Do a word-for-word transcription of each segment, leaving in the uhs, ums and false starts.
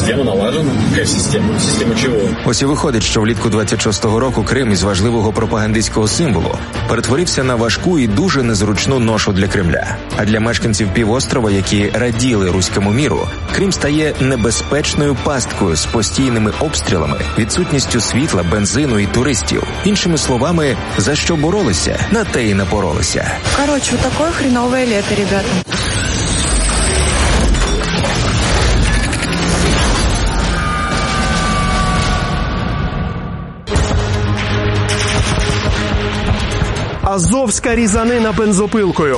Система налажена. Яка система? Система чого? Ось і виходить, що влітку двадцять шостого року Крим із важливого пропагандистського символу перетворився на важку і дуже незручну ношу для Кремля. А для мешканців півострова, які раділи руському міру, Крим стає небезпечною пасткою з постійними обстрілами, відсутністю світла, бензину і туристів. Іншими словами, за що боролися, на те і напоролися. Короче, вот такое хреновое лето, ребята. Азовська різанина бензопилкою.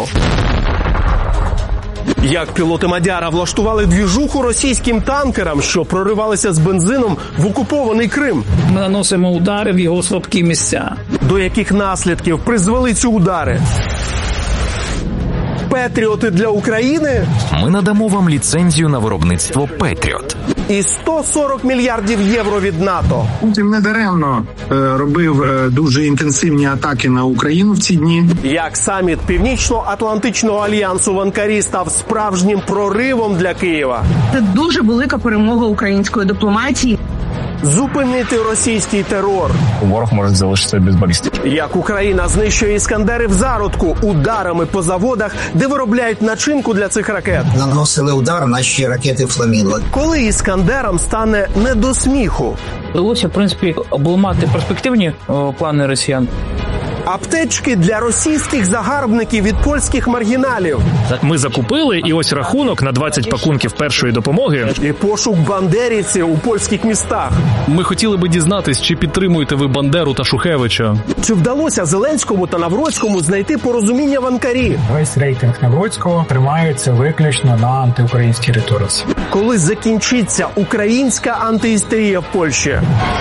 Як пілоти Мадяра влаштували двіжуху російським танкерам, що проривалися з бензином в окупований Крим. Ми наносимо удари в його слабкі місця. До яких наслідків призвели ці удари? Петріоти для України? Ми надамо вам ліцензію на виробництво Петріот. І сто сорок мільярдів євро від НАТО. Путін недаремно е, робив е, дуже інтенсивні атаки на Україну в ці дні. Як саміт Північно-Атлантичного альянсу в Анкарі став справжнім проривом для Києва. Це дуже велика перемога української дипломатії. Зупинити російський терор. Ворог може залишитися без балістики. Як Україна знищує іскандери в зародку ударами по заводах, де виробляють начинку для цих ракет. Наносили удар наші ракети «Фламінго». Коли іскандерам стане не до сміху? Вдалося, в принципі, обламати перспективні о, плани росіян. Аптечки для російських загарбників від польських маргіналів. Ми закупили, і ось рахунок на двадцять пакунків першої допомоги. І пошук бандерівців у польських містах. Ми хотіли би дізнатись, чи підтримуєте ви Бандеру та Шухевича. Чи вдалося Зеленському та Навроцькому знайти порозуміння в Анкарі? Весь рейтинг Навроцького тримається виключно на антиукраїнській риториці. Коли закінчиться українська антиістерія в Польщі?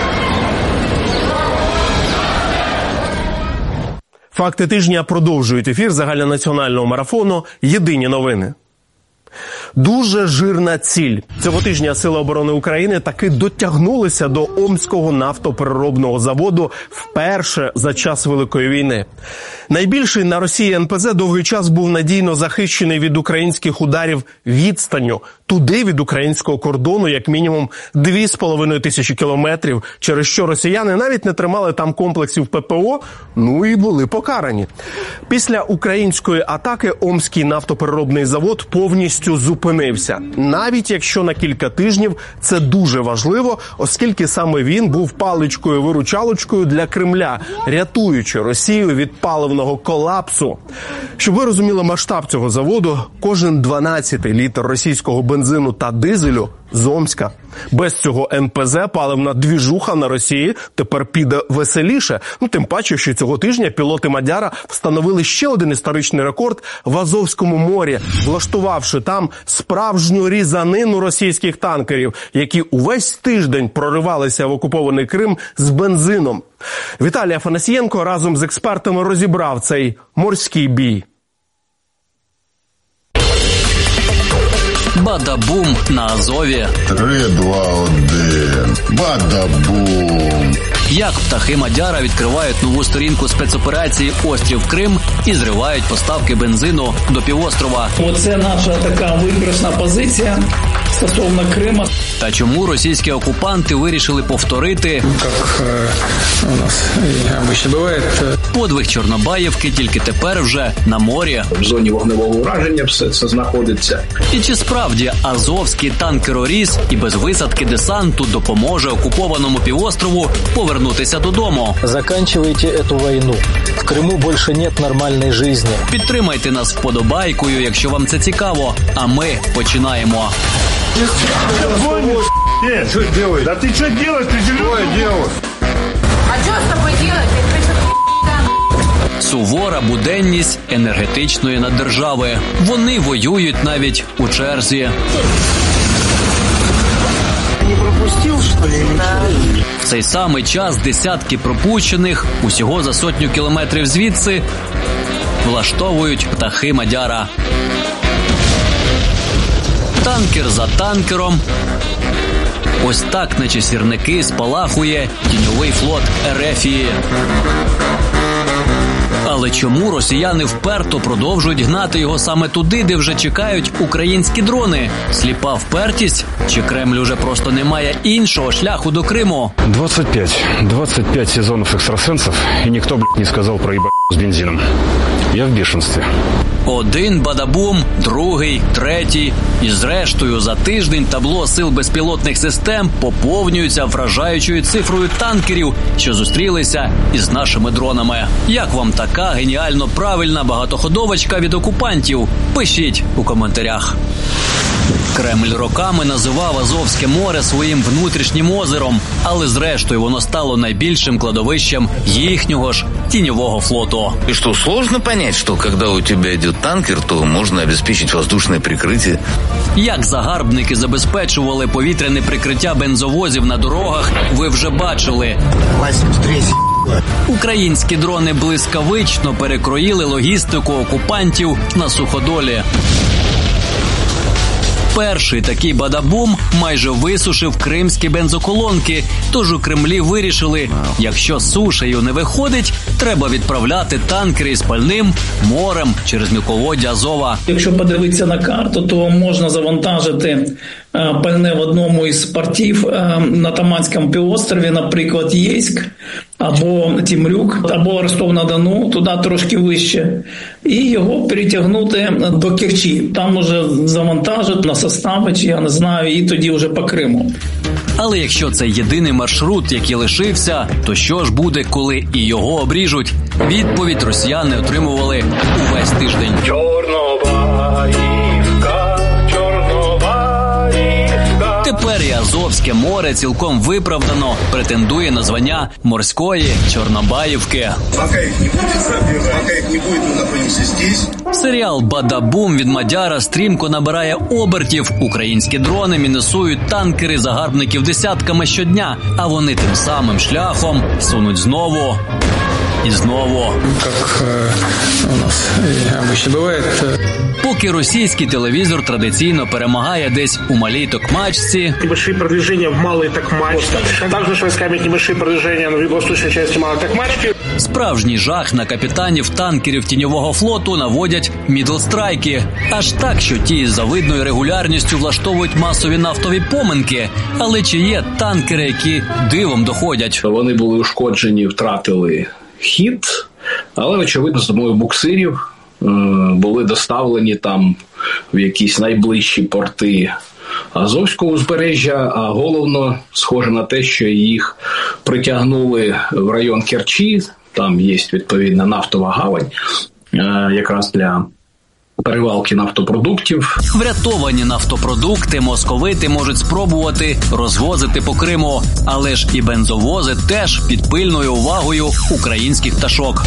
Факти тижня продовжують ефір загальнонаціонального марафону «Єдині новини». Дуже жирна ціль. Цього тижня Сили оборони України таки дотягнулися до Омського нафтопереробного заводу вперше за час Великої війни. Найбільший на Росії ен пе зет довгий час був надійно захищений від українських ударів відстанню. Туди від українського кордону як мінімум дві з половиною тисячі кілометрів, через що росіяни навіть не тримали там комплексів пе пе о, ну і були покарані. Після української атаки Омський нафтопереробний завод повністю зупинився. Навіть якщо на кілька тижнів це дуже важливо, оскільки саме він був паличкою-виручалочкою для Кремля, рятуючи Росію від паливного колапсу. Щоб ви розуміли масштаб цього заводу, кожен дванадцятий літр російського бензину та дизелю з Омська. Без цього ен пе зет паливна двіжуха на Росії тепер піде веселіше. Ну, тим паче, що цього тижня пілоти Мадяра встановили ще один історичний рекорд в Азовському морі, влаштувавши там справжню різанину російських танкерів, які увесь тиждень проривалися в окупований Крим з бензином. Віталій Афанасієнко разом з експертами розібрав цей морський бій. Бада-бум на Азові. Три, два, один. Бада-бум. Як птахи Мадяра відкривають нову сторінку спецоперації «Острів Крим» і зривають поставки бензину до півострова. Оце наша така виграшна позиція стосовно Крима. Та чому російські окупанти вирішили повторити, як е, у нас обычно буває, подвиг Чорнобаївки, тільки тепер вже на морі. В зоні вогневого ураження все це знаходиться. І чи справді азовський танкероріз і без висадки десанту допоможе окупованому півострову повернутися додому? Заканчивайте эту войну. В Криму більше нет нормальної жизни. Підтримайте нас вподобайкою, якщо вам це цікаво. А ми починаємо. Э, что делаешь? Да ты что делаешь? Ты зеленый делаешь? А что с тобой делать? Сувора буденність енергетичної наддержави. Вони воюють навіть у черзі. Не пропустив, що ли? В цей самий час десятки пропущених, усього за сотню кілометрів звідси, влаштовують птахи Мадяра. Танкер за танкером. Ось так, наче сірники, спалахує тіньовий флот Ерефії. Але чому росіяни вперто продовжують гнати його саме туди, де вже чекають українські дрони? Сліпа впертість? Чи Кремль уже просто не має іншого шляху до Криму? двадцать пять. двадцать пять сезонов экстрасенсов, и никто, блядь, не сказал про ебать с бензином. Я в бешенстве. Один бадабум, другий, третій. І зрештою за тиждень табло сил безпілотних систем поповнюється вражаючою цифрою танкерів, що зустрілися із нашими дронами. Як вам така геніально правильна багатоходовочка від окупантів? Пишіть у коментарях. Кремль роками називав Азовське море своїм внутрішнім озером, але зрештою воно стало найбільшим кладовищем їхнього ж тіньового флоту. И что, сложно понять, что когда у тебя идет танкер, то можно обеспечить воздушное прикрытие? Як загарбники забезпечували повітряне прикриття бензовозів на дорогах, ви вже бачили. Українські дрони блискавично перекроїли логістику окупантів на суходолі. Перший такий бадабум майже висушив кримські бензоколонки, тож у Кремлі вирішили, якщо сушею не виходить, треба відправляти танкери із пальним морем через мілководдя Азова. Якщо подивитися на карту, то можна завантажити пальне в одному із портів на Таманському півострові, наприклад, Єйськ, або Темрюк, або Ростов-на-Дону, туди трошки вище, і його перетягнути до Керчі. Там уже завантажать на состави, чи я не знаю, і тоді вже по Криму. Але якщо це єдиний маршрут, який лишився, то що ж буде, коли і його обріжуть? Відповідь росіяни отримували увесь тиждень. Тепер і Азовське море цілком виправдано претендує на звання морської Чорнобаївки. Серіал «Бадабум» від Мадяра стрімко набирає обертів. Українські дрони мінусують танкери загарбників десятками щодня, а вони тим самим шляхом сунуть знову і знову. Як е, у нас обычно буває. Поки російський телевізор традиційно перемагає десь у малій Токмачці, небольшие продвижения в малой Токмачке, також військами небольшие продвижения в юго-восточной части малой Токмачки. Справжній жах на капітанів танкерів тіньового флоту наводять мідлстрайки. Аж так, що ті з завидною регулярністю влаштовують масові нафтові поминки. Але чи є танкери, які дивом доходять? Вони були ушкоджені, втратили хід, але, очевидно, з допомогою буксирів були доставлені там в якісь найближчі порти Азовського узбережжя, а головно схоже на те, що їх притягнули в район Керчі, там є відповідна нафтова гавань, якраз для перевалки нафтопродуктів. Врятовані нафтопродукти московити можуть спробувати розвозити по Криму, але ж і бензовози теж під пильною увагою українських пташок.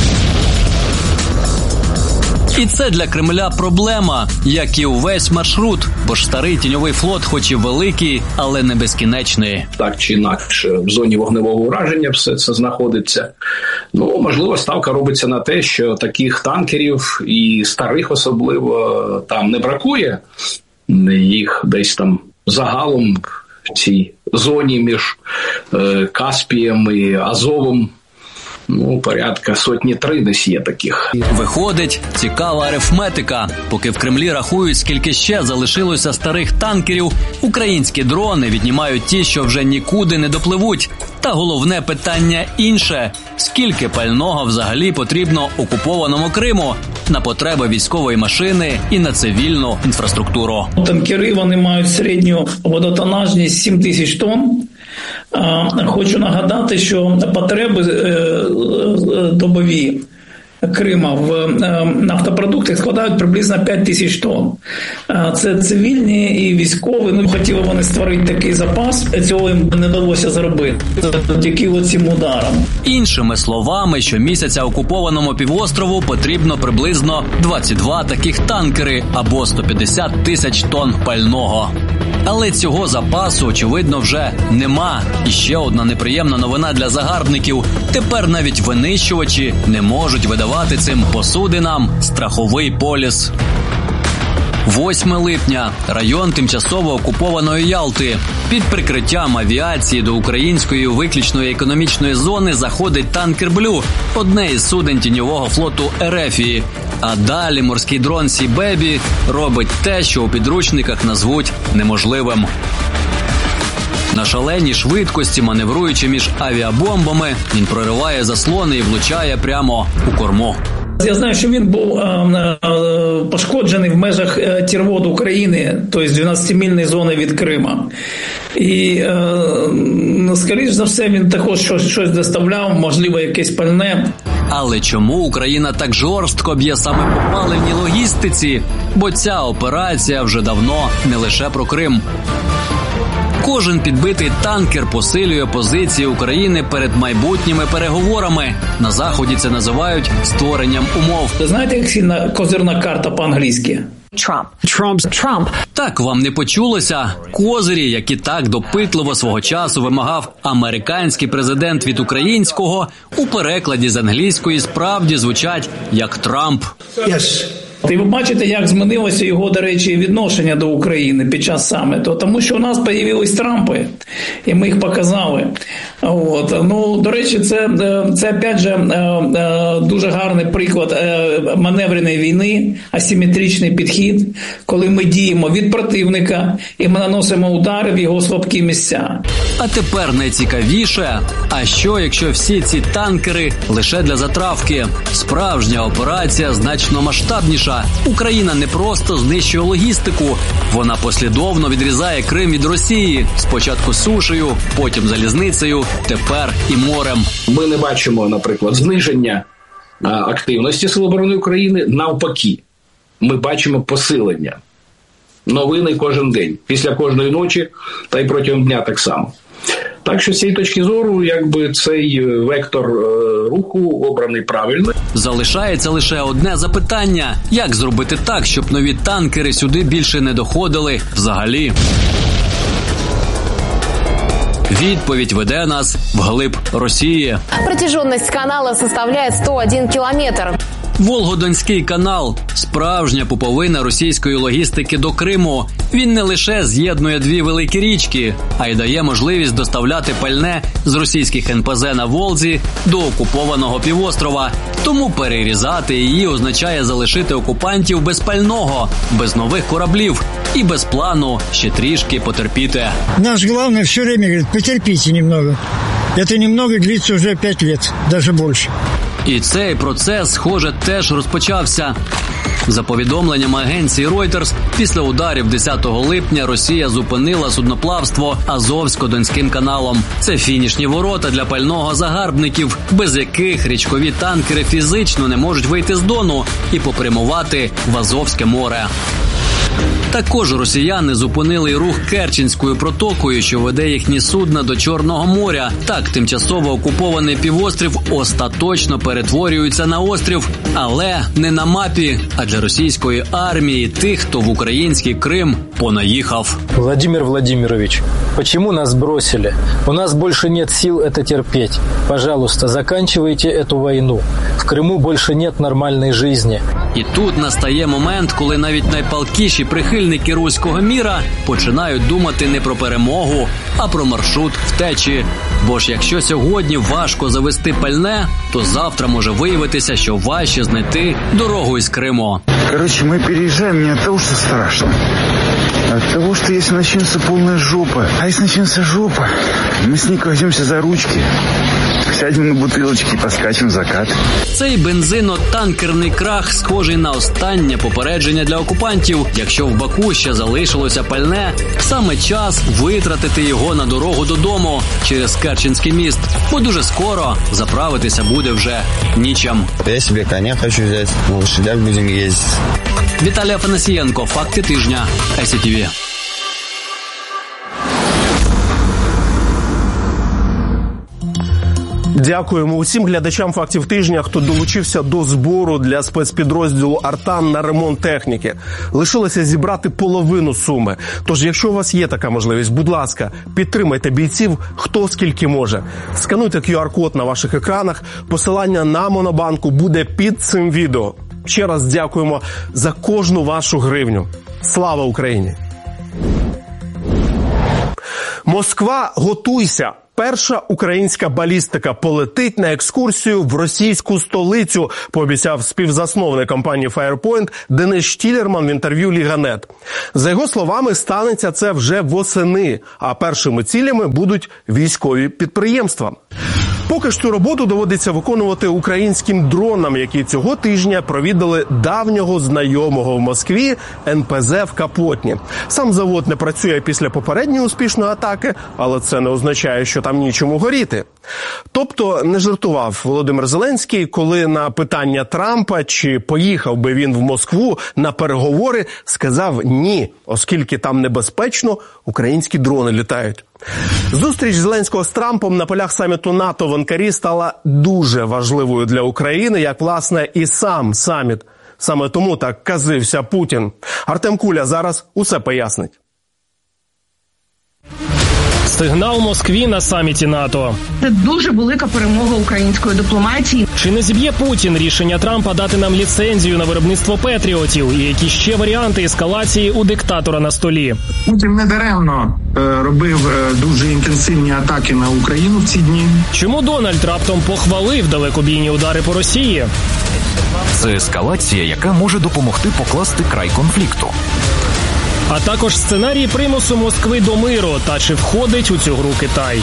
І це для Кремля проблема, як і увесь маршрут, бо ж старий тіньовий флот хоч і великий, але не безкінечний. Так чи інакше в зоні вогневого ураження все це знаходиться. Ну, можливо, ставка робиться на те, що таких танкерів і старих особливо там не бракує. Їх десь там загалом в цій зоні між е, Каспієм і Азовом Ну, порядка сотні-три десь є таких. Виходить, цікава арифметика. Поки в Кремлі рахують, скільки ще залишилося старих танкерів, українські дрони віднімають ті, що вже нікуди не допливуть. Та головне питання інше – скільки пального взагалі потрібно окупованому Криму на потреби військової машини і на цивільну інфраструктуру? Танкери, вони мають середню водотонажність сім тисяч тонн. Хочу нагадати, що потреби добові Крима в нафтопродуктах складають приблизно п'ять тисяч тонн. Це цивільні і військові. Ну, хотіли вони створити такий запас, цього їм не вдалося зробити. Завдяки оцим ударам. Іншими словами, щомісяця окупованому півострову потрібно приблизно двадцять два таких танкери або сто п'ятдесят тисяч тонн пального. Але цього запасу, очевидно, вже нема. І ще одна неприємна новина для загарбників. Тепер навіть винищувачі не можуть видавати цим посудинам страховий поліс. восьме липня. Район тимчасово окупованої Ялти. Під прикриттям авіації до української виключної економічної зони заходить танкер «Блю», одне із суден тіньового флоту Ерефії. А далі морський дрон «Сі Бебі» робить те, що у підручниках назвуть неможливим. На шаленій швидкості, маневруючи між авіабомбами, він прориває заслони і влучає прямо у корму. Я знаю, що він був е, е, пошкоджений в межах е, Тірвод України, тобто дванадцятимильної зони від Крима. І, е, скоріш за все, він також щось, щось доставляв, можливо, якесь пальне. Але чому Україна так жорстко б'є саме по паливній логістиці? Бо ця операція вже давно не лише про Крим. Кожен підбитий танкер посилює позиції України перед майбутніми переговорами. На Заході це називають створенням умов. Ви знаєте, як сильна козирна карта по-англійськи? Трамп. Трамп. Трамп. Так вам не почулося? Козирі, які так допитливо свого часу вимагав американський президент від українського, у перекладі з англійської справді звучать як Трамп. Yes. І ви бачите, як змінилося його, до речі, відношення до України під час саміту. Тому що у нас з'явились Трампи, і ми їх показали. От. Ну, до речі, це, це опять же, дуже гарний приклад маневреної війни, асиметричний підхід, коли ми діємо від противника і ми наносимо удари в його слабкі місця. А тепер найцікавіше, а що, якщо всі ці танкери лише для затравки? Справжня операція значно масштабніша. Україна не просто знищує логістику, вона послідовно відрізає Крим від Росії. Спочатку сушею, потім залізницею, тепер і морем. Ми не бачимо, наприклад, зниження активності Сил оборони України. Навпаки, ми бачимо посилення. Новини кожен день, після кожної ночі, та й протягом дня так само. Так що з цієї точки зору, якби цей вектор е, руху обраний правильно. Залишається лише одне запитання. Як зробити так, щоб нові танкери сюди більше не доходили взагалі? Відповідь веде нас вглиб Росії. Протяженность канала составляет сто один километр. Волгодонський канал – справжня пуповина російської логістики до Криму. Він не лише з'єднує дві великі річки, а й дає можливість доставляти пальне з російських ен пе зе на Волзі до окупованого півострова. Тому перерізати її означає залишити окупантів без пального, без нових кораблів і без плану ще трішки потерпіти. Наш головний все время говорить, потерпіть немного. Це немного длиться вже п'ять років, навіть більше. І цей процес, схоже, теж розпочався. За повідомленнями агенції Reuters, після ударів десятого липня Росія зупинила судноплавство Азовсько-Донським каналом. Це фінішні ворота для пального загарбників, без яких річкові танкери фізично не можуть вийти з Дону і попрямувати в Азовське море. Також росіяни зупинили рух Керченською протокою, що веде їхні судна до Чорного моря. Так, тимчасово окупований півострів остаточно перетворюється на острів, але не на мапі, а для російської армії тих, хто в український Крим понаїхав. Владимир Владимирович, почему нас бросили? У нас больше нет сил это терпеть. Пожалуйста, заканчивайте эту войну. В Криму больше нет нормальной жизни. І тут настає момент, коли навіть найпалкіші прихильники руського міра починають думати не про перемогу, а про маршрут втечі. Бо ж якщо сьогодні важко завести пальне, то завтра може виявитися, що важче знайти дорогу із Криму. Короче, мы переезжаем не от того, что страшно, а от того, что если начнется полная жопа. А если начнется жопа, мы с Никой возьмемся за ручки, сядем на бутылочки и поскачем в закат. Цей бензино-танкерний крах схожий на останнє попередження для окупантів. Якщо в Баку ще залишилося пальне, саме час витратити його на дорогу додому через Керченський міст, бо дуже скоро заправитися буде вже нічим. Я собі коня хочу взяти, на лошадях будемо їздити. Віталій Афанасієнко, факти тижня, ай сі ті ві. Дякуємо усім глядачам «Фактів тижня», хто долучився до збору для спецпідрозділу «Артан» на ремонт техніки. Лишилося зібрати половину суми. Тож, якщо у вас є така можливість, будь ласка, підтримайте бійців хто скільки може. Скануйте ку ар код на ваших екранах. Посилання на Монобанку буде під цим відео. Ще раз дякуємо за кожну вашу гривню. Слава Україні! Москва, готуйся! Перша українська балістика полетить на екскурсію в російську столицю, пообіцяв співзасновник компанії Firepoint Денис Штілерман в інтерв'ю Ліга.нет. За його словами, станеться це вже восени, а першими цілями будуть військові підприємства. Поки ж цю роботу доводиться виконувати українським дронам, які цього тижня провідали давнього знайомого в Москві ен пе зе в Капотні. Сам завод не працює після попередньої успішної атаки, але це не означає, що там нічому горіти. Тобто не жартував Володимир Зеленський, коли на питання Трампа, чи поїхав би він в Москву на переговори, сказав ні, оскільки там небезпечно, українські дрони літають. Зустріч Зеленського з Трампом на полях саміту НАТО в Анкарі стала дуже важливою для України, як, власне, і сам саміт. Саме тому так казився Путін. Артем Куля зараз усе пояснить. Сигнал Москві на саміті НАТО. Це дуже велика перемога української дипломатії. Чи не зіб'є Путін рішення Трампа дати нам ліцензію на виробництво патріотів? І які ще варіанти ескалації у диктатора на столі? Путін недаремно е, робив е, дуже інтенсивні атаки на Україну в ці дні. Чому Дональд раптом похвалив далекобійні удари по Росії? Це ескалація, яка може допомогти покласти край конфлікту. А також сценарій примусу Москви до миру, та чи входить у цю гру Китай.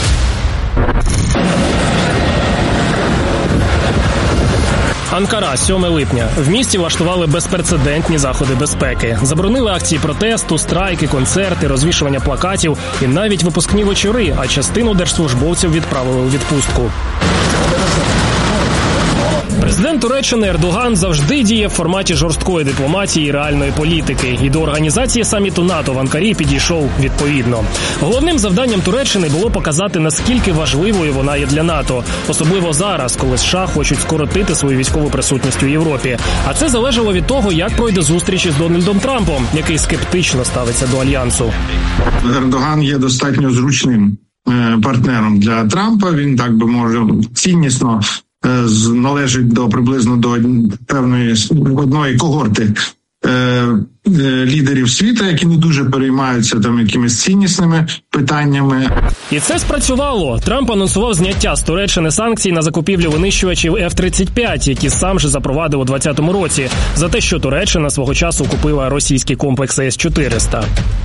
Анкара, сьоме липня. В місті влаштували безпрецедентні заходи безпеки. Заборонили акції протесту, страйки, концерти, розвішування плакатів і навіть випускні вечори, а частину держслужбовців відправили у відпустку. Президент Туреччини Ердоган завжди діє в форматі жорсткої дипломатії і реальної політики. І до організації саміту НАТО в Анкарі підійшов відповідно. Головним завданням Туреччини було показати, наскільки важливою вона є для НАТО. Особливо зараз, коли США хочуть скоротити свою військову присутність у Європі. А це залежало від того, як пройде зустріч із Дональдом Трампом, який скептично ставиться до Альянсу. Ердоган є достатньо зручним партнером для Трампа. Він, так би може, ціннісно належить до приблизно до певної одної когорти е, е, лідерів світу, які не дуже переймаються там якимись ціннісними питаннями. І це спрацювало. Трамп анонсував зняття з Туреччини санкцій на закупівлю винищувачів еф тридцять п'ять, які сам же запровадив у двадцятому році, за те, що Туреччина свого часу купила російські комплекси ес чотириста.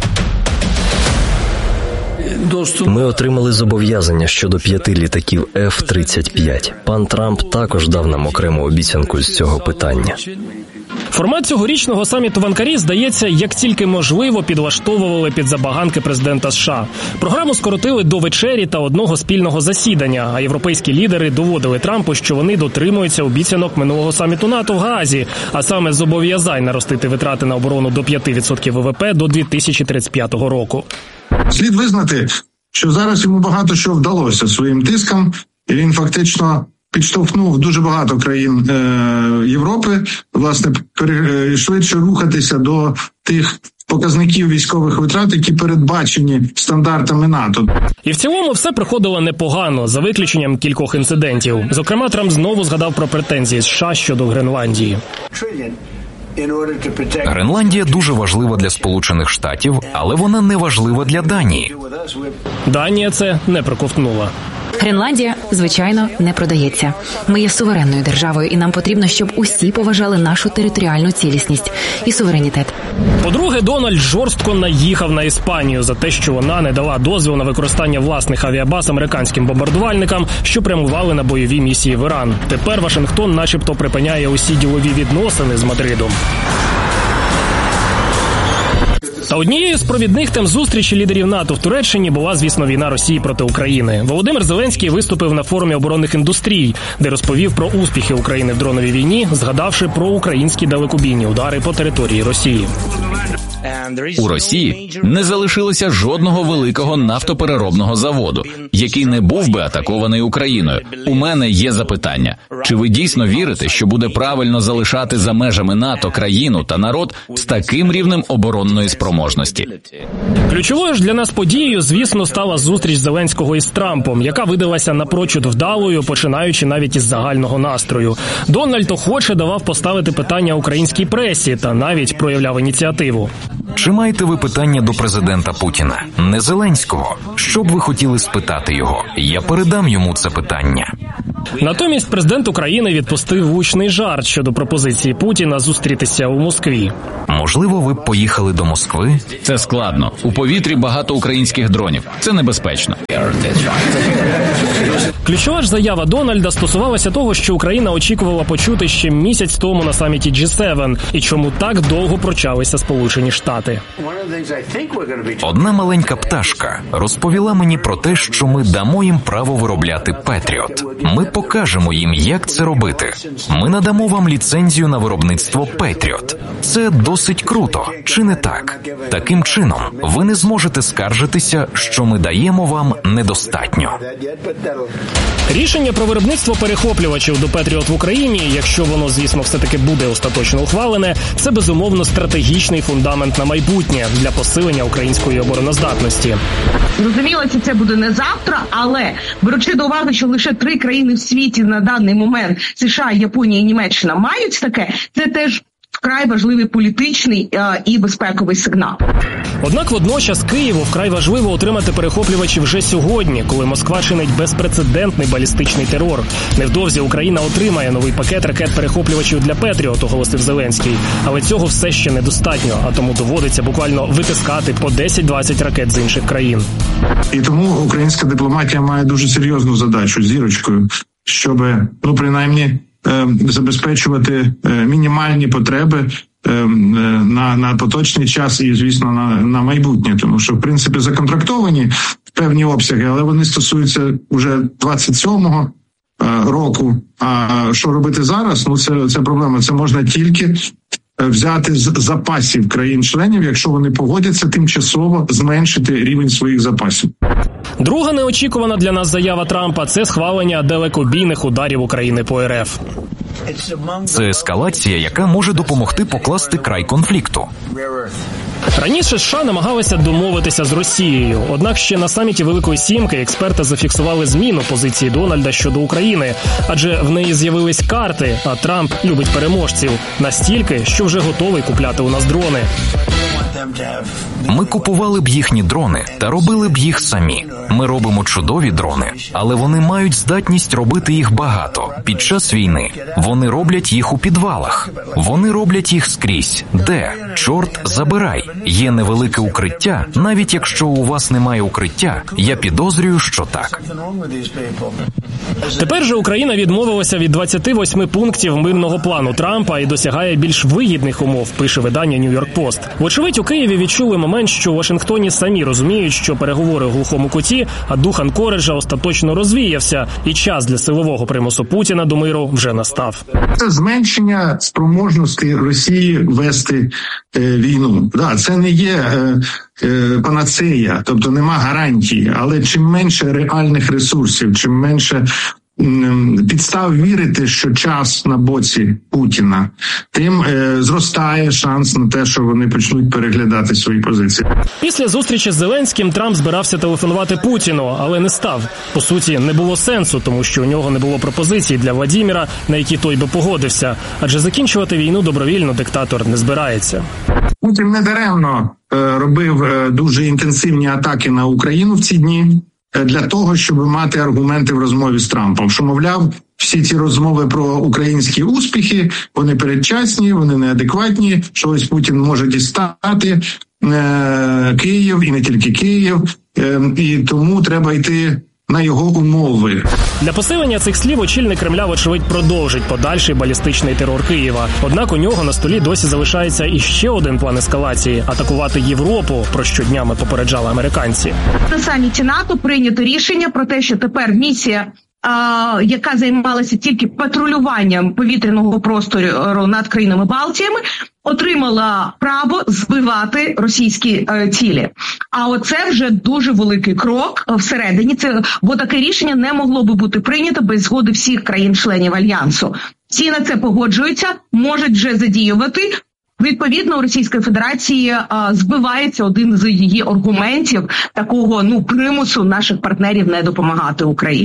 Ми отримали зобов'язання щодо п'яти літаків еф тридцять п'ять. Пан Трамп також дав нам окрему обіцянку з цього питання. Формат цьогорічного саміту в Анкарі, здається, як тільки можливо, підлаштовували під забаганки президента США. Програму скоротили до вечері та одного спільного засідання, а європейські лідери доводили Трампу, що вони дотримуються обіцянок минулого саміту НАТО в Гаазі, а саме зобов'язань наростити витрати на оборону до п'ять відсотків ве ве пе до дві тисячі тридцять п'ятого року. Слід визнати, що зараз йому багато що вдалося своїм тиском, і він фактично підштовхнув дуже багато країн е, Європи, власне, пере, швидше рухатися до тих показників військових витрат, які передбачені стандартами НАТО. І в цілому все проходило непогано, за виключенням кількох інцидентів. Зокрема, Трамп знову згадав про претензії США щодо Гренландії. Гренландія дуже важлива для Сполучених Штатів, але вона не важлива для Данії. Данія це не проковтнула. Гренландія, звичайно, не продається. Ми є суверенною державою, і нам потрібно, щоб усі поважали нашу територіальну цілісність і суверенітет. По-друге, Дональд жорстко наїхав на Іспанію за те, що вона не дала дозвіл на використання власних авіабаз американським бомбардувальникам, що прямували на бойові місії в Іран. Тепер Вашингтон начебто припиняє усі ділові відносини з Мадридом. Та однією з провідних тем зустрічі лідерів НАТО в Туреччині була, звісно, війна Росії проти України. Володимир Зеленський виступив на форумі оборонних індустрій, де розповів про успіхи України в дроновій війні, згадавши про українські далекобійні удари по території Росії. У Росії не залишилося жодного великого нафтопереробного заводу, який не був би атакований Україною. У мене є запитання. Чи ви дійсно вірите, що буде правильно залишати за межами НАТО країну та народ з таким рівнем оборонної спроможності? Ключовою ж для нас подією, звісно, стала зустріч Зеленського із Трампом, яка видалася напрочуд вдалою, починаючи навіть із загального настрою. Дональд охоче давав поставити питання українській пресі та навіть проявляв ініціативу. Чи маєте ви питання до президента Путіна? Не Зеленського. Що б ви хотіли спитати його? Я передам йому це питання. Натомість президент України відпустив влучний жарт щодо пропозиції Путіна зустрітися у Москві. Можливо, ви б поїхали до Москви? Це складно. У повітрі багато українських дронів. Це небезпечно. Ключова ж заява Дональда стосувалася того, що Україна очікувала почути ще місяць тому на саміті джі севен, і чому так довго прочалися Сполучені Штати. Одна маленька пташка розповіла мені про те, що ми дамо їм право виробляти Петріот. Ми покажемо їм, як це робити. Ми надамо вам ліцензію на виробництво Петріот. Це досить круто, чи не так? Таким чином, ви не зможете скаржитися, що ми даємо вам недостатньо. Рішення про виробництво перехоплювачів до Петріот в Україні, якщо воно, звісно, все-таки буде остаточно ухвалене, це, безумовно, стратегічний фундамент на майбутнє для посилення української обороноздатності. Зрозуміло, що це буде не завтра, але беручи до уваги, що лише три країни в світі на даний момент – США, Японія і Німеччина – мають таке, це теж вкрай важливий політичний е, і безпековий сигнал. Однак водночас Києву вкрай важливо отримати перехоплювачі вже сьогодні, коли Москва чинить безпрецедентний балістичний терор. Невдовзі Україна отримає новий пакет ракет-перехоплювачів для Петріот, оголосив Зеленський. Але цього все ще недостатньо, а тому доводиться буквально витискати по десять-двадцять ракет з інших країн. І тому українська дипломатія має дуже серйозну задачу, зірочкою, щоб, ну, принаймні, забезпечувати мінімальні потреби на, на поточний час і, звісно, на, на майбутнє. Тому що, в принципі, законтрактовані певні обсяги, але вони стосуються вже двадцять сьомого року. А що робити зараз? Ну, це, це проблема. Це можна тільки взяти з запасів країн-членів, якщо вони погодяться тимчасово зменшити рівень своїх запасів. Друга неочікувана для нас заява Трампа – це схвалення далекобійних ударів України по ер еф. Це ескалація, яка може допомогти покласти край конфлікту. Раніше США намагалися домовитися з Росією, однак ще на саміті Великої Сімки експерти зафіксували зміну позиції Дональда щодо України, адже в неї з'явились карти, а Трамп любить переможців настільки, що вже готовий купляти у нас дрони. Ми купували б їхні дрони та робили б їх самі. Ми робимо чудові дрони, але вони мають здатність робити їх багато під час війни. Вони роблять їх у підвалах. Вони роблять їх скрізь. Де? Чорт забирай. Є невелике укриття. Навіть якщо у вас немає укриття, я підозрюю, що так. Тепер же Україна відмовилася від двадцяти восьми пунктів мирного плану Трампа і досягає більш вигідних умов, пише видання Нью-Йорк Пост. Вочевидь, у Києві відчули момент, що у Вашингтоні самі розуміють, що переговори в глухому куті, а дух Анкориджа остаточно розвіявся, і час для силового примусу Путіна до миру вже настав. Це зменшення спроможності Росії вести е, війну. Да, це не є е, е, панацея, тобто нема гарантії, але чим менше реальних ресурсів, чим менше підстав вірити, що час на боці Путіна, тим е, зростає шанс на те, що вони почнуть переглядати свої позиції. Після зустрічі з Зеленським Трамп збирався телефонувати Путіну, але не став. По суті, не було сенсу, тому що у нього не було пропозицій для Владіміра, на які той би погодився. Адже закінчувати війну добровільно диктатор не збирається. Путін недаремно е, робив е, дуже інтенсивні атаки на Україну в ці дні, для того, щоб мати аргументи в розмові з Трампом, що, мовляв, всі ці розмови про українські успіхи, вони передчасні, вони неадекватні, що ось Путін може дістати е, Київ, і не тільки Київ, е, і тому треба йти на його умови. Для посилення цих слів очільник Кремля, вочевидь, продовжить подальший балістичний терор Києва. Однак у нього на столі досі залишається іще один план ескалації – атакувати Європу, про що днями попереджали американці. На саміті НАТО прийнято рішення про те, що тепер місія, а, яка займалася тільки патрулюванням повітряного простору над країнами Балтіями, отримала право збивати російські е, цілі. А оце вже дуже великий крок всередині, це, бо таке рішення не могло би бути прийнято без згоди всіх країн-членів Альянсу. Всі на це погоджуються, можуть вже задіювати. Відповідно, у Російської Федерації а, збивається один з її аргументів такого, ну, примусу наших партнерів не допомагати Україні.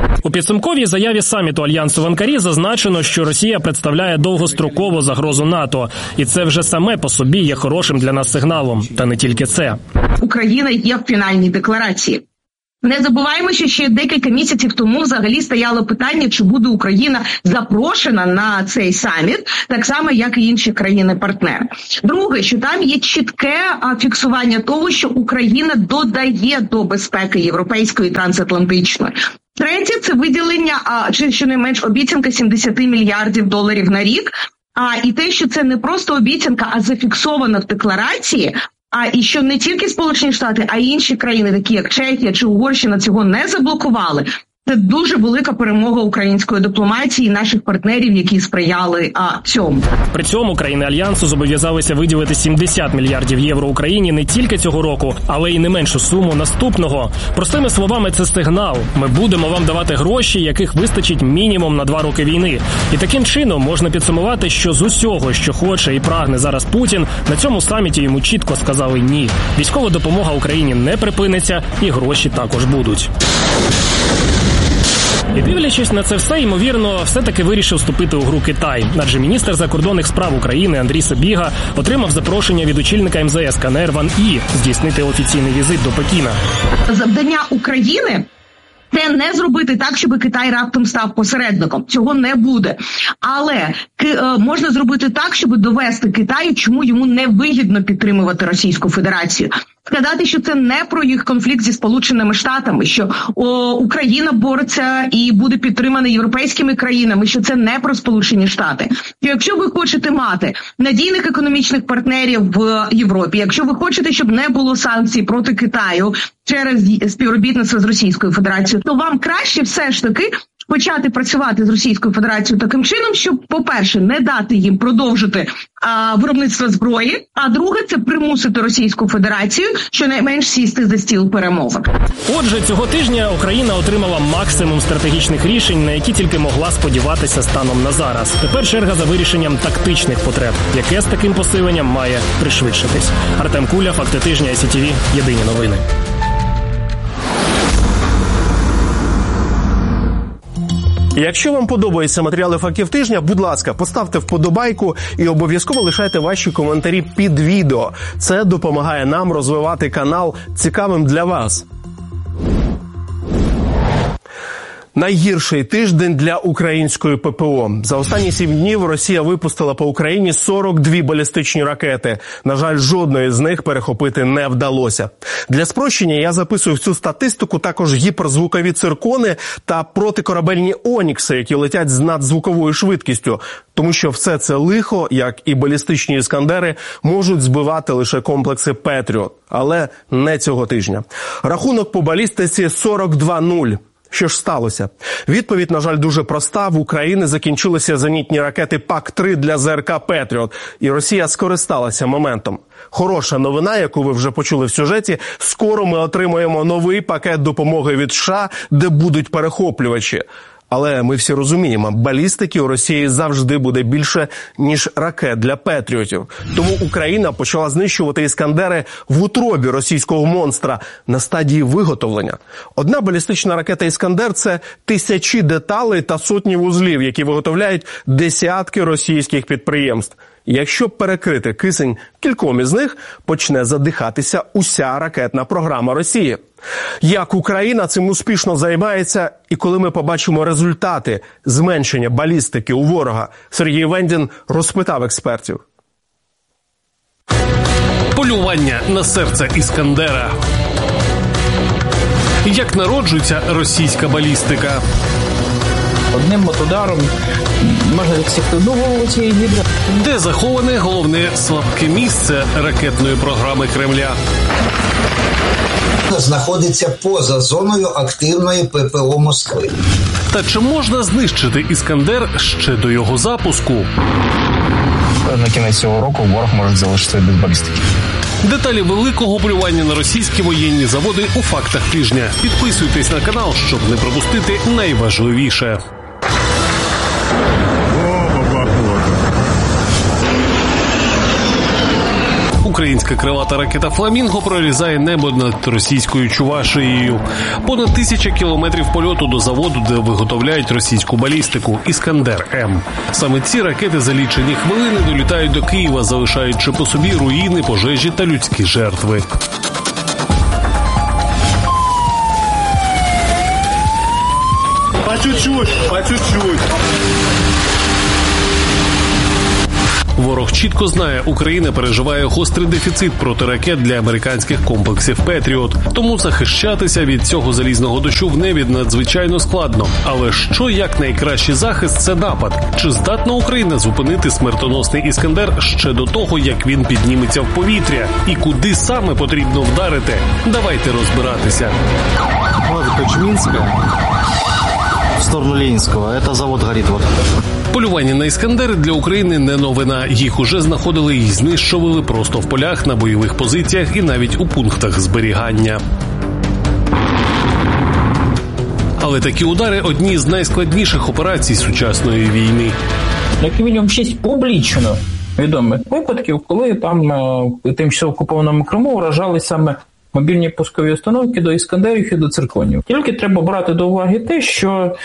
У підсумковій заяві саміту Альянсу в Анкарі зазначено, що Росія представляє довгострокову загрозу НАТО. І це вже саме по собі є хорошим для нас сигналом. Та не тільки це. Україна є в фінальній декларації. Не забуваємо, що ще декілька місяців тому взагалі стояло питання, чи буде Україна запрошена на цей саміт, так само, як і інші країни-партнери. Друге, що там є чітке фіксування того, що Україна додає до безпеки європейської і трансатлантичної. Третє – це виділення, чи щонайменш обіцянка сімдесят мільярдів доларів на рік. А і те, що це не просто обіцянка, а зафіксовано в декларації. А і що не тільки Сполучені Штати, а й інші країни, такі як Чехія чи Угорщина, цього не заблокували. Це дуже велика перемога української дипломатії і наших партнерів, які сприяли а, цьому. При цьому країни Альянсу зобов'язалися виділити сімдесят мільярдів євро Україні не тільки цього року, але й не меншу суму наступного. Простими словами, це сигнал. Ми будемо вам давати гроші, яких вистачить мінімум на два роки війни. І таким чином можна підсумувати, що з усього, що хоче і прагне зараз Путін, на цьому саміті йому чітко сказали ні. Військова допомога Україні не припиниться і гроші також будуть. І дивлячись на це все, ймовірно, все-таки вирішив вступити у гру Китай. Адже міністр закордонних справ України Андрій Сибіга отримав запрошення від очільника ем зе ес КНР Ван І здійснити офіційний візит до Пекіна. Завдання України – це не зробити так, щоб Китай раптом став посередником. Цього не буде. Але можна зробити так, щоб довести Китаю, чому йому не вигідно підтримувати Російську Федерацію. Сказати, що це не про їх конфлікт зі Сполученими Штатами, що о, Україна бореться і буде підтримана європейськими країнами, що це не про Сполучені Штати. І якщо ви хочете мати надійних економічних партнерів в Європі, якщо ви хочете, щоб не було санкцій проти Китаю через співробітництво з Російською Федерацією, то вам краще все ж таки почати працювати з Російською Федерацією таким чином, щоб, по-перше, не дати їм продовжити а, виробництво зброї, а друге – це примусити Російську Федерацію щонайменш сісти за стіл перемовин. Отже, цього тижня Україна отримала максимум стратегічних рішень, на які тільки могла сподіватися станом на зараз. Тепер черга за вирішенням тактичних потреб, яке з таким посиленням має пришвидшитись. Артем Куля, Факти тижня, ай сі ті ві, єдині новини. Якщо вам подобаються матеріали «Фактів тижня», будь ласка, поставте вподобайку і обов'язково лишайте ваші коментарі під відео. Це допомагає нам розвивати канал цікавим для вас. Найгірший тиждень для української пе пе о. За останні сім днів Росія випустила по Україні сорок дві балістичні ракети. На жаль, жодної з них перехопити не вдалося. Для спрощення я записую в цю статистику також гіперзвукові циркони та протикорабельні онікси, які летять з надзвуковою швидкістю. Тому що все це лихо, як і балістичні іскандери, можуть збивати лише комплекси «Петріот». Але не цього тижня. Рахунок по балістиці сорок два нуль. Що ж сталося? Відповідь, на жаль, дуже проста. В Україні закінчилися зенітні ракети пак три для зе ер ка «Петріот», і Росія скористалася моментом. Хороша новина, яку ви вже почули в сюжеті, скоро ми отримаємо новий пакет допомоги від США, де будуть перехоплювачі. Але ми всі розуміємо, балістики у Росії завжди буде більше, ніж ракет для «Петріотів». Тому Україна почала знищувати «Іскандери» в утробі російського монстра на стадії виготовлення. Одна балістична ракета «Іскандер» – це тисячі деталей та сотні вузлів, які виготовляють десятки російських підприємств. Якщо перекрити кисень кільком із них, почне задихатися уся ракетна програма Росії. Як Україна цим успішно займається, і коли ми побачимо результати зменшення балістики у ворога, Сергій Вендін розпитав експертів. Полювання на серце Іскандера. Як народжується російська балістика? Одним мотударом можна відсікти одну голову цієї гідри. Де заховане головне слабке місце ракетної програми Кремля? Знаходиться поза зоною активної пе пе о Москви. Та чи можна знищити «Іскандер» ще до його запуску? На кінець цього року ворог може залишитися без балістики. Деталі великого полювання на російські воєнні заводи у «Фактах тижня». Підписуйтесь на канал, щоб не пропустити найважливіше. Українська крилата ракета «Фламінго» прорізає небо над російською Чувашією. Понад тисяча кілометрів польоту до заводу, де виготовляють російську балістику «Іскандер-М». Саме ці ракети за лічені хвилини долітають до Києва, залишаючи по собі руїни, пожежі та людські жертви. По чуть-чуть, по чуть-чуть. Ворог чітко знає, Україна переживає гострий дефіцит протиракет для американських комплексів «Петріот». Тому захищатися від цього залізного дощу в небі надзвичайно складно. Але що як найкращий захист – це напад? Чи здатна Україна зупинити смертоносний «Іскандер» ще до того, як він підніметься в повітря? І куди саме потрібно вдарити? Давайте розбиратися. Вот Минска. В сторону Ленинского. Это завод горит. Вот. Полювання на «Іскандери» для України не новина. Їх уже знаходили і знищували просто в полях, на бойових позиціях і навіть у пунктах зберігання. Але такі удари – одні з найскладніших операцій сучасної війни. Як мінімум шість публічно відомих випадків, коли там в тимчасово окупованому Криму вражали саме мобільні пускові установки до «Іскандерів» і до «Цирконів». Тільки треба брати до уваги те, що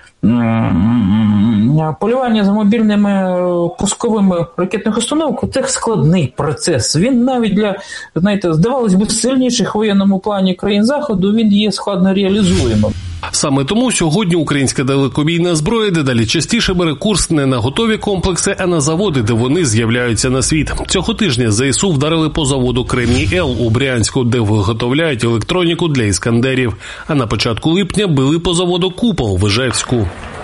полювання за мобільними пусковими ракетних установок – це складний процес. Він навіть для, знаєте, здавалось би, сильніших в воєнному плані країн Заходу, він є складно реалізуємим. Саме тому сьогодні українська далекобійна зброя дедалі частіше бере курс не на готові комплекси, а на заводи, де вони з'являються на світ. Цього тижня ЗСУ вдарили по заводу «Кремній-Л» у Брянську, де виготовляють електроніку для «Іскандерів». А на початку липня били по заводу «Купол» в Ижевську.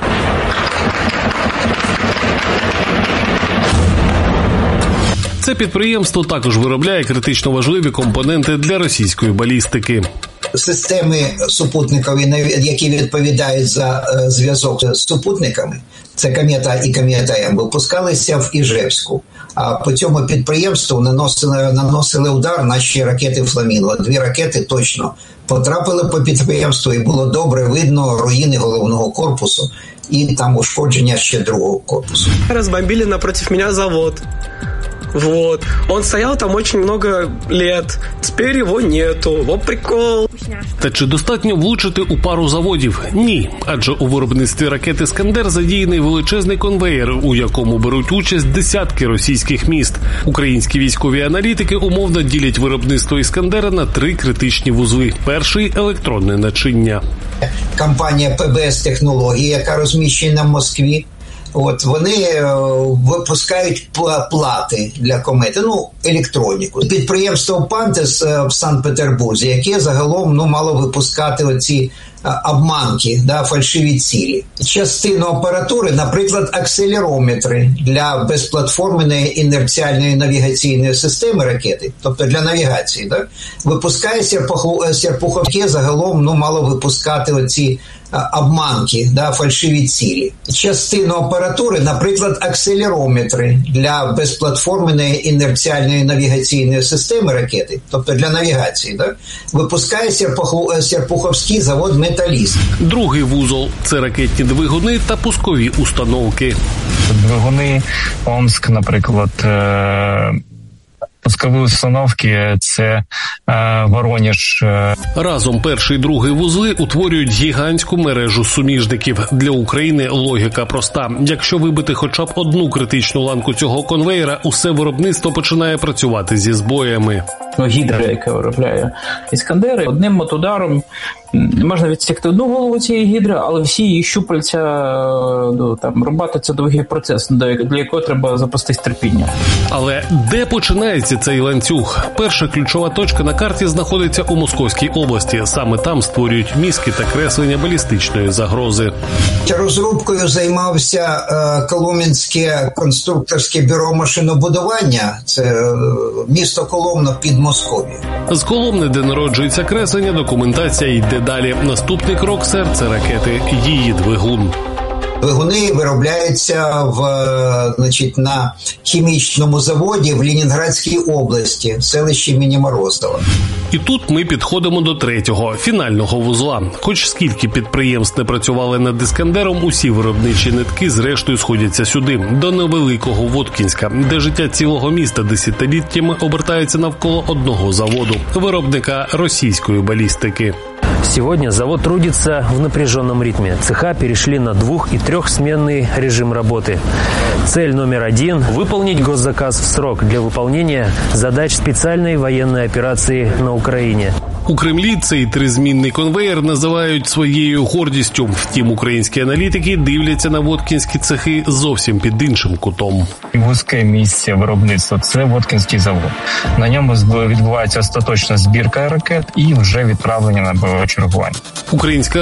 Це підприємство також виробляє критично важливі компоненти для російської балістики. Системи супутникові, які відповідають за зв'язок з супутниками, це «Комета» і «Комета-М», випускалися в Іжевську. А по цьому підприємству наносили, наносили удар наші ракети «Фламінго». Дві ракети точно потрапили по підприємству, і було добре видно руїни головного корпусу і там ушкодження ще другого корпусу. Разбомбили напротив меня завод. Вот. Он стоял там очень много лет. Теперь его нету. Вот прикол. Та чи достатньо влучити у пару заводів? Ні. Адже у виробництві ракет «Іскандер» задіяний величезний конвеєр, у якому беруть участь десятки російських міст. Українські військові аналітики умовно ділять виробництво «Іскандера» на три критичні вузли. Перший – електронне начиння. Компанія пе бе ес «Технології», яка розміщена в Москві, От вони випускають плати для комети, ну, електроніку. Підприємство «Пантес» в Санкт-Петербурзі, яке загалом ну, мало випускати оці обманки, да, фальшиві цілі. Частину апаратури, наприклад, акселерометри для безплатформеної інерціальної навігаційної системи ракети, тобто для навігації, да, випускає Серпуховське загалом ну, мало випускати оці обманки, да, фальшиві цілі. Частину апаратури, наприклад, акселерометри для безплатформеної інерціальної навігаційної системи ракети, тобто для навігації, да, випускає Серпуховський завод «Металіст». Другий вузол – це ракетні двигуни та пускові установки. Двигуни Омск, наприклад, пускові установки – це е, Воронеж. Е. Разом перший і другий вузли утворюють гігантську мережу суміжників. Для України логіка проста. Якщо вибити хоча б одну критичну ланку цього конвейера, усе виробництво починає працювати зі збоями. Ну, гідра, яка виробляє «Іскандери», одним мотударом можна відсікти одну голову цієї гідри, але всі її щупальця, ну, там, рубати – це довгий процес, для якого треба запастись терпіння. Але де починається цей ланцюг? Перша ключова точка на карті знаходиться у Московській області. Саме там створюють мізки та креслення балістичної загрози. Розробкою займався е, Коломінське конструкторське бюро машинобудування. Це е, місто Коломна під Московією. З Коломни, де народжується креслення, документація йде далі. Наступний крок – серце ракети – її двигун. Двигуни виробляються в, значить, на хімічному заводі в Ленінградській області, в селищі імені Морозова. І тут ми підходимо до третього, фінального вузла. Хоч скільки підприємств не працювали над «Іскандером», усі виробничі нитки зрештою сходяться сюди, до невеликого Воткінська, де життя цілого міста десятиліттями обертається навколо одного заводу – виробника російської балістики. Сегодня завод трудится в напряженном ритме. Цеха перешли на двух- и трехсменный режим работы. Цель номер один – выполнить госзаказ в срок для выполнения задач специальной военной операции на Украине. У Кремлі цей тризмінний конвеєр називають своєю гордістю. Втім, українські аналітики дивляться на воткінські цехи зовсім під іншим кутом. Вузьке місце виробництва – це Воткінський завод. На ньому відбувається остаточна збірка ракет і вже відправлення на бойове чергування. Українська